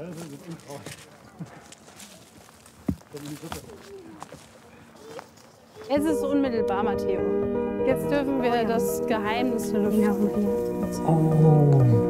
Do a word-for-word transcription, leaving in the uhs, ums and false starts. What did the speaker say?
Es ist unmittelbar, Matteo. Jetzt dürfen wir das Geheimnis lüften. Oh.